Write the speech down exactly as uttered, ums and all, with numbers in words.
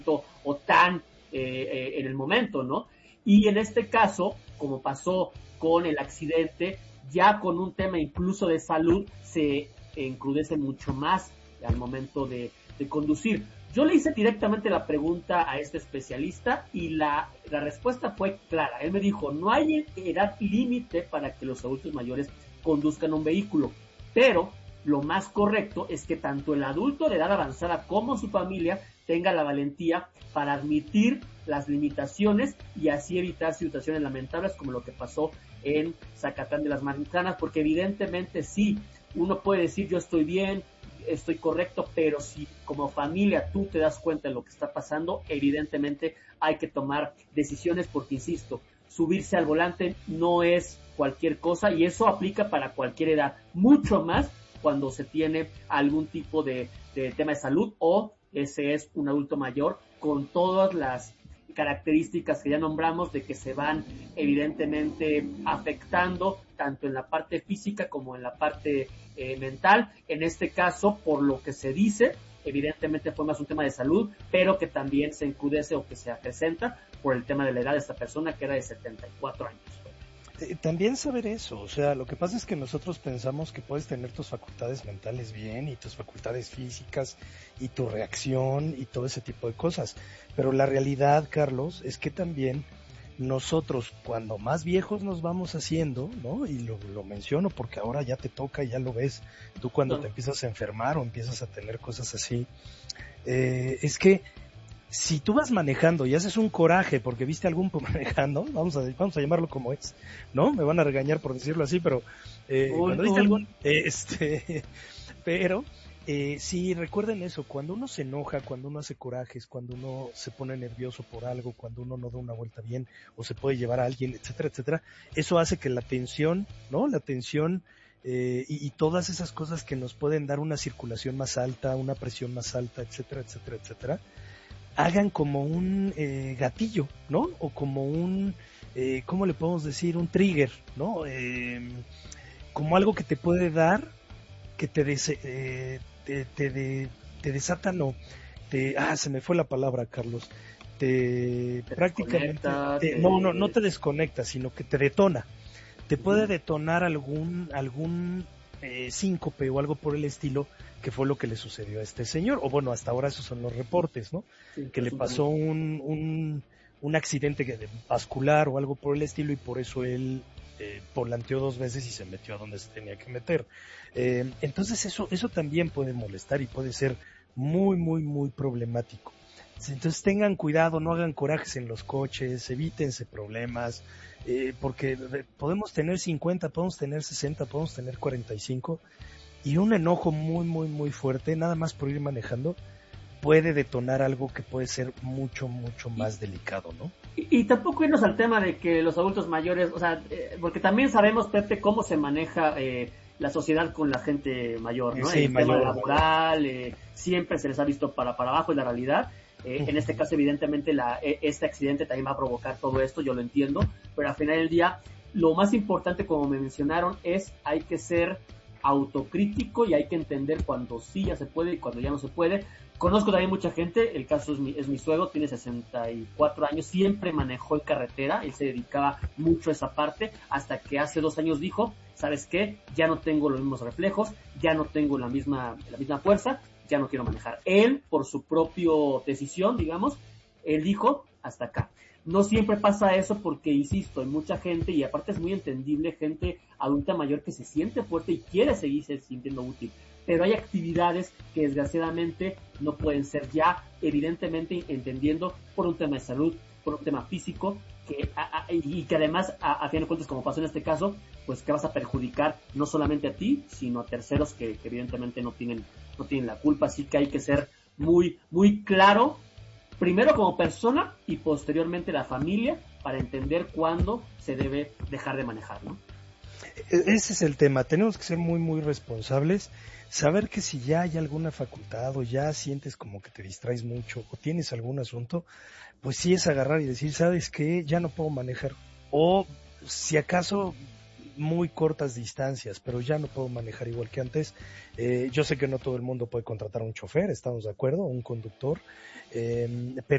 o tan eh, eh, en el momento, ¿no? Y en este caso, como pasó con el accidente, ya con un tema incluso de salud, se encrudece mucho más al momento de, de conducir. Yo le hice directamente la pregunta a este especialista y la, la respuesta fue clara. Él me dijo, no hay edad límite para que los adultos mayores conduzcan un vehículo, pero lo más correcto es que tanto el adulto de edad avanzada como su familia tenga la valentía para admitir las limitaciones y así evitar situaciones lamentables como lo que pasó en Zacatlán de las Manzanas, porque evidentemente sí, uno puede decir yo estoy bien, estoy correcto, pero si como familia tú te das cuenta de lo que está pasando, evidentemente hay que tomar decisiones porque, insisto, subirse al volante no es cualquier cosa y eso aplica para cualquier edad, mucho más cuando se tiene algún tipo de, de tema de salud o ese es un adulto mayor con todas las características que ya nombramos de que se van evidentemente afectando tanto en la parte física como en la parte eh, mental. En este caso, por lo que se dice, evidentemente fue más un tema de salud, pero que también se encrudece o que se acrecenta por el tema de la edad de esta persona que era de setenta y cuatro años. También saber eso, o sea, lo que pasa es que nosotros pensamos que puedes tener tus facultades mentales bien y tus facultades físicas y tu reacción y todo ese tipo de cosas, pero la realidad, Carlos, es que también nosotros cuando más viejos nos vamos haciendo, ¿no? Y lo, lo menciono porque ahora ya te toca, ya lo ves, tú cuando no. te empiezas a enfermar o empiezas a tener cosas así, eh, es que si tú vas manejando y haces un coraje porque viste algún manejando, vamos a vamos a llamarlo como es, ¿no? Me van a regañar por decirlo así, pero eh, uy, cuando viste uy. algún, eh, este, pero eh, sí, recuerden eso, cuando uno se enoja, cuando uno hace corajes, cuando uno se pone nervioso por algo, cuando uno no da una vuelta bien o se puede llevar a alguien, etcétera, etcétera, eso hace que la tensión, ¿no? La tensión eh, y, y todas esas cosas que nos pueden dar una circulación más alta, una presión más alta, etcétera, etcétera, etcétera, hagan como un eh, gatillo, ¿no? O como un, eh, ¿cómo le podemos decir? Un trigger, ¿no? Eh, como algo que te puede dar, que te, des, eh, te, te, de, te desata, no, te, ah, se me fue la palabra, Carlos, te, te prácticamente, te, no, no, no te desconecta, sino que te detona, te puede detonar algún, algún eh, síncope o algo por el estilo, que fue lo que le sucedió a este señor, o bueno, hasta ahora esos son los reportes, ¿no? Sí, que le pasó un, un, un accidente vascular o algo por el estilo y por eso él eh, volanteó dos veces y se metió a donde se tenía que meter. Eh, entonces eso, eso también puede molestar y puede ser muy, muy, muy problemático. Entonces tengan cuidado, no hagan corajes en los coches, evítense problemas, eh, porque podemos tener cincuenta, podemos tener sesenta, podemos tener cuarenta y cinco, y un enojo muy, muy, muy fuerte, nada más por ir manejando, puede detonar algo que puede ser mucho, mucho más delicado, ¿no? Y, y tampoco irnos al tema de que los adultos mayores, o sea, eh, porque también sabemos, Pepe, cómo se maneja eh, la sociedad con la gente mayor, ¿no? Sí, el mayor, tema laboral, eh, siempre se les ha visto para, para abajo, es la realidad. Eh, en este caso, evidentemente, la, este accidente también va a provocar todo esto, yo lo entiendo, pero al final del día, lo más importante, como me mencionaron, es hay que ser autocrítico y hay que entender cuando sí ya se puede y cuando ya no se puede. Conozco también mucha gente, el caso es mi, es mi suegro, tiene sesenta y cuatro años, siempre manejó en carretera, él se dedicaba mucho a esa parte, hasta que hace dos años dijo, ¿sabes qué? Ya no tengo los mismos reflejos, ya no tengo la misma, la misma fuerza, ya no quiero manejar. Él, por su propia decisión, digamos, él dijo, hasta acá. No siempre pasa eso porque, insisto, hay mucha gente, y aparte es muy entendible, gente adulta mayor que se siente fuerte y quiere seguirse sintiendo útil. Pero hay actividades que desgraciadamente no pueden ser ya, evidentemente entendiendo por un tema de salud, por un tema físico, que a, a, y que además, a, a fin de cuentas, como pasó en este caso, pues que vas a perjudicar no solamente a ti, sino a terceros que, que evidentemente no tienen, no tienen la culpa. Así que hay que ser muy, muy claro, primero como persona y posteriormente la familia, para entender cuándo se debe dejar de manejar, ¿no? Ese es el tema, tenemos que ser muy muy responsables, saber que si ya hay alguna facultad o ya sientes como que te distraes mucho o tienes algún asunto, pues sí es agarrar y decir, ¿sabes qué? Ya no puedo manejar, o si acaso muy cortas distancias, pero ya no puedo manejar igual que antes. Eh, yo sé que no todo el mundo puede contratar un chofer, estamos de acuerdo, un conductor, eh, pero